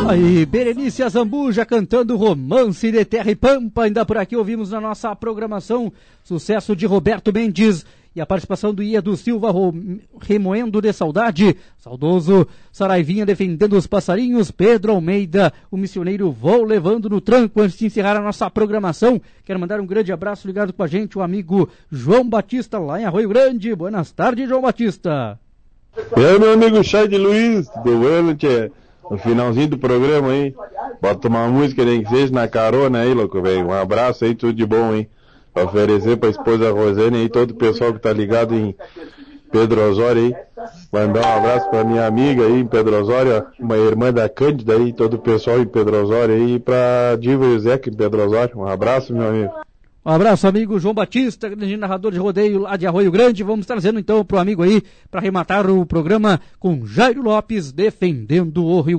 Aí, Berenice Azambuja cantando Romance de Terra e Pampa. Ainda por aqui ouvimos na nossa programação sucesso de Roberto Mendes e a participação do Ia do Silva, Remoendo de Saudade. Saudoso Saraivinha defendendo os passarinhos. Pedro Almeida, o missioneiro Vou levando no tranco. Antes de encerrar a nossa programação, quero mandar um grande abraço ligado com a gente, o amigo João Batista lá em Arroio Grande. Boas tardes, João Batista. Meu amigo Chay de Luiz, do Welch, no finalzinho do programa aí, bota uma música nem que seja na carona aí, louco, velho. Um abraço aí, tudo de bom, hein? Pra oferecer pra esposa Rosane aí, todo o pessoal que tá ligado em Pedro Osório aí. Mandar um abraço pra minha amiga aí em Pedro Osório, uma irmã da Cândida aí, todo o pessoal em Pedro Osório aí, e pra Diva e Zeca em Pedro Osório. Um abraço, meu amigo. Um abraço, amigo João Batista, grande narrador de rodeio lá de Arroio Grande. Vamos trazendo então pro amigo aí, para arrematar o programa com Jairo Lopes defendendo o Rio